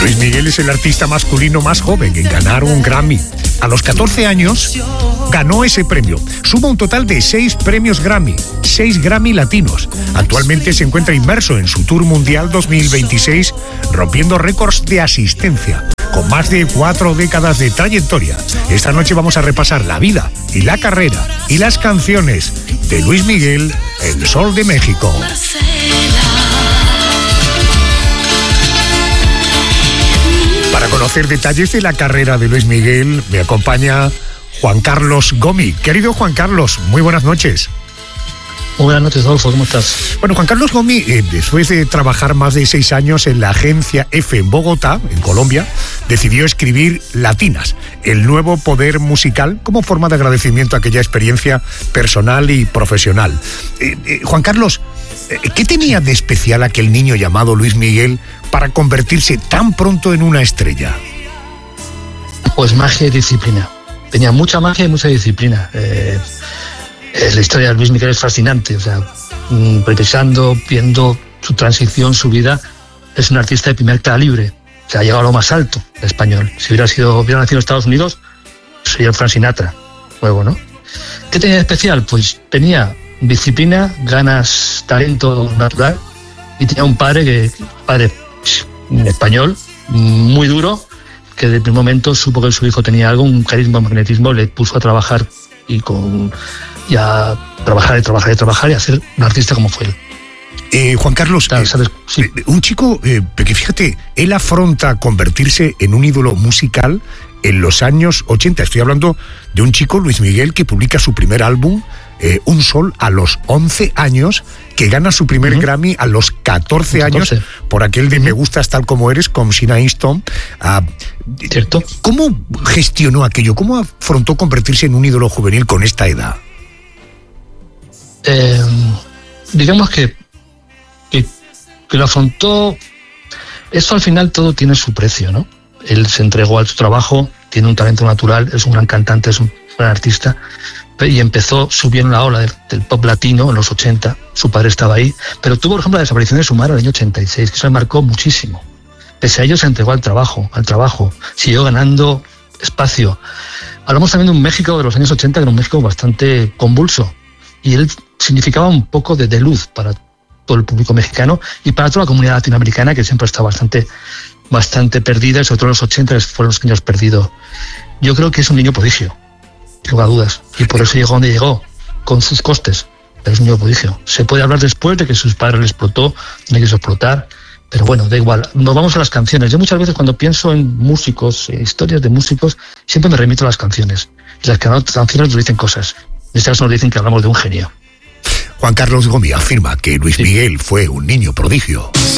Luis Miguel es el artista masculino más joven en ganar un Grammy. A los 14 años ganó ese premio. Suma un total de 6 premios Grammy, 6 Grammy latinos. Actualmente se encuentra inmerso en su Tour Mundial 2026, rompiendo récords de asistencia. Con más de 4 décadas de trayectoria, esta noche vamos a repasar la vida y la carrera y las canciones de Luis Miguel, el Sol de México. Para conocer detalles de la carrera de Luis Miguel, me acompaña Juan Carlos Gomi. Querido Juan Carlos, muy buenas noches. Muy buenas noches, Adolfo, ¿cómo estás? Bueno, Juan Carlos Gomi, después de trabajar más de 6 años en la agencia F en Bogotá, en Colombia, decidió escribir Latinas, el nuevo poder musical, como forma de agradecimiento a aquella experiencia personal y profesional. Juan Carlos, ¿qué tenía de especial aquel niño llamado Luis Miguel para convertirse tan pronto en una estrella? Pues magia y disciplina. Tenía mucha magia y mucha disciplina. La historia de Luis Miguel es fascinante. O sea, revisando, viendo su transición, su vida, es un artista de primer calibre. O sea, ha llegado a lo más alto el español. Si hubiera nacido en Estados Unidos, sería Frank Sinatra. Luego, ¿no? ¿Qué tenía de especial? Pues tenía disciplina, ganas, talento natural, y tenía un padre español muy duro, que desde el primer momento supo que su hijo tenía algo, un carisma, un magnetismo, le puso a trabajar y a trabajar y a ser un artista como fue él. Juan Carlos, sí. Un chico que fíjate, él afronta convertirse en un ídolo musical en los años 80. Estoy hablando de un chico, Luis Miguel, que publica su primer álbum, Un Sol, a los 11 años, que gana su primer Grammy a los 14 años por aquel de Me Gustas Tal Como Eres con Sheena Easton. ¿Cierto? ¿Cómo gestionó aquello? ¿Cómo afrontó convertirse en un ídolo juvenil con esta edad? Digamos que lo afrontó. Eso al final todo tiene su precio, ¿no? Él se entregó a su trabajo, tiene un talento natural, es un gran cantante, es un gran artista, y empezó, subió en la ola del pop latino en los 80, su padre estaba ahí, pero tuvo, por ejemplo, la desaparición de su madre en el año 86, que eso le marcó muchísimo. Pese a ello se entregó al trabajo, siguió ganando espacio. Hablamos también de un México de los años 80, que era un México bastante convulso, y él significaba un poco de luz para todo el público mexicano y para toda la comunidad latinoamericana, que siempre está bastante perdida, y sobre todo en los 80 fueron los años perdidos. Yo creo que es un niño prodigio, sin lugar a dudas, y por eso llegó donde llegó, con sus costes, pero es un niño prodigio. Se puede hablar después de que sus padres le explotó, no quiso explotar, pero bueno, da igual. Nos vamos a las canciones. Yo muchas veces cuando pienso en músicos, historias de músicos, siempre me remito a las canciones, y las canciones nos dicen cosas. En este caso nos dicen que hablamos de un genio. Juan Carlos Gomi afirma que Luis Miguel fue un niño prodigio.